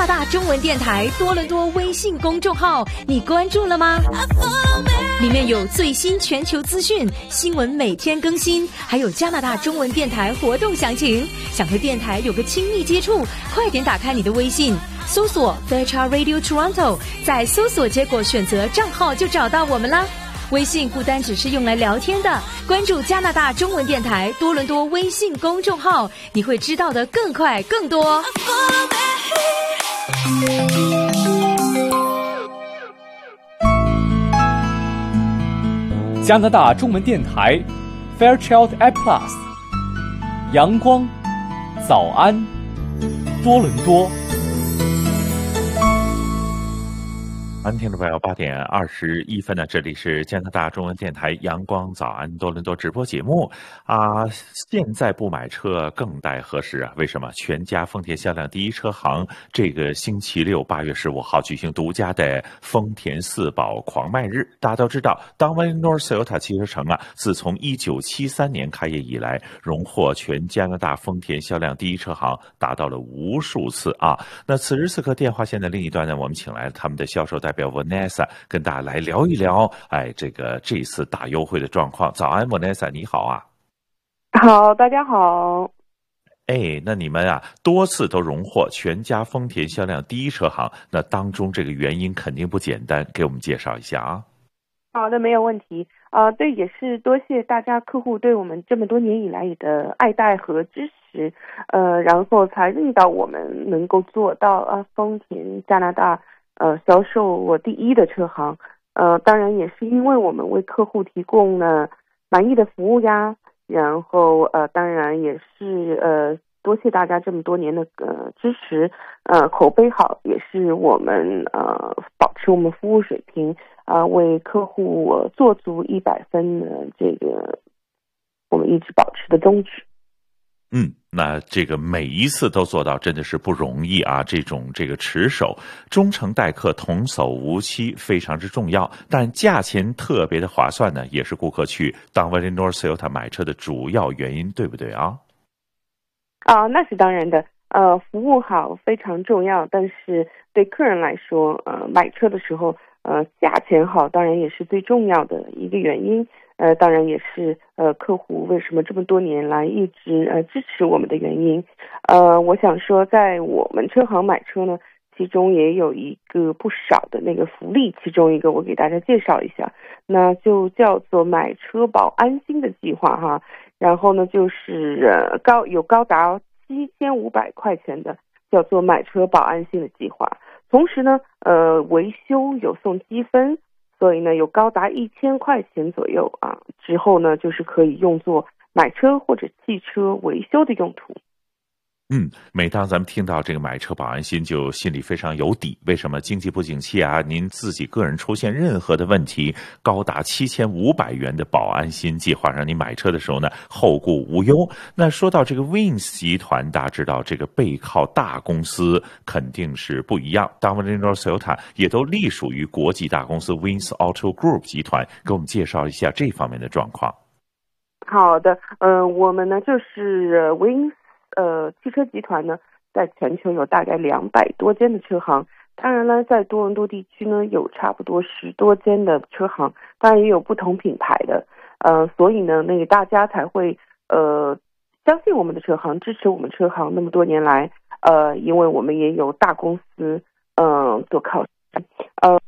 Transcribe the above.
拿大中文电台多伦多微信公众号，你关注了吗？里面有最新全球资讯，新闻每天更新，还有加拿大中文电台活动详情。想和电台有个亲密接触，快点打开你的微信，搜索 Fairchild Radio Toronto， 在搜索结果选择账号就找到我们啦。微信不单只是用来聊天的，关注加拿大中文电台多伦多微信公众号，你会知道的更快更多。 加拿大中文电台 Fairchild App Plus， 阳光早安多伦多。 听众朋友，8点21分呢，这里是加拿大中文电台阳光早安多伦多直播节目啊。现在不买车更待何时啊？为什么？全家丰田销量第一车行这个星期六8月15号举行独家的丰田四宝狂卖日。大家都知道，Darwin North Toyota 汽车城啊，自从1973年开业以来，荣获全加拿大丰田销量第一车行达到了无数次啊。那此时此刻电话线的另一端呢，我们请来了他们的销售代表 Vanessa， 跟大家来聊一聊这次大优惠的状况。早安 Vanessa， 你好啊。 好，大家好。 那你们啊多次都荣获全家丰田销量第一车行，那当中这个原因肯定不简单，给我们介绍一下啊。 好的，没有问题。对，也是多谢大家客户对我们这么多年以来的爱戴和支持，然后才令到我们能够做到丰田加拿大销售我第一的车行。当然也是因为我们为客户提供了满意的服务呀，然后当然也是多谢大家这么多年的支持，口碑好也是我们保持我们服务水平为客户做足100分的这个我们一直保持的宗旨。 那这个每一次都做到真的是不容易啊！这个持守忠诚待客、童叟无欺非常之重要，但价钱特别的划算呢，也是顾客去Darwin North Toyota买车的主要原因，对不对啊？ 那是当然的。服务好非常重要，但是对客人来说，买车的时候，价钱好当然也是最重要的一个原因。当然也是客户为什么这么多年来一直支持我们的原因。我想说，在我们车行买车呢，其中也有一个不少的那个福利，其中一个我给大家介绍一下，那就叫做买车保安心的计划哈。然后呢，就是高达7500块钱的叫做买车保安心的计划。同时呢，维修有送积分，所以呢有高达1000块钱左右啊。之后呢，就是可以用作买车或者汽车维修的用途。 每当咱们听到这个买车保安心，就心里非常有底。为什么？经济不景气啊，您自己个人出现任何的问题，高达7500元的保安心计划，让你买车的时候呢后顾无忧。那说到这个 Wins 集团，大家知道这个背靠大公司肯定是不一样。Darwin North Toyota 也都隶属于国际大公司 Wins Auto Group 集团，给我们介绍一下这方面的状况。 好的，我们呢就是 Wins汽车集团呢，在全球有大概200多间的车行，当然了，在多伦多地区呢，有差不多10多间的车行，当然也有不同品牌的，所以呢，那个大家才会相信我们的车行，支持我们车行那么多年来，因为我们也有大公司做靠山，